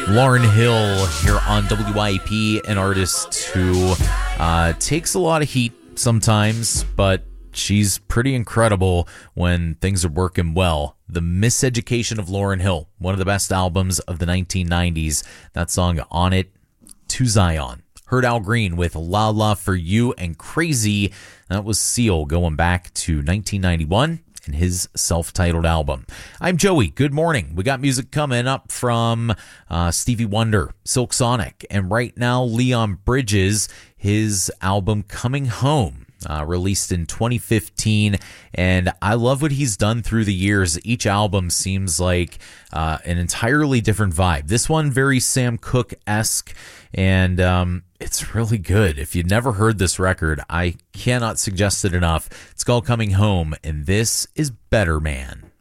Lauryn Hill here on WIP, an artist who takes a lot of heat sometimes, but she's pretty incredible when things are working well. The Miseducation of Lauryn Hill, one of the best albums of the 1990s. That song, On It to Zion. Heard Al Green with La La For You and Crazy. That was Seal going back to 1991 and his self-titled album. I'm Joey. Good morning. We got music coming up from Stevie Wonder, Silk Sonic, and right now Leon Bridges, his album Coming Home. Released in 2015, and I love what he's done through the years. Each album seems like an entirely different vibe. This one, very Sam Cooke-esque, and it's really good. If you've never heard this record, I cannot suggest it enough. It's called Coming Home, and this is Better Man.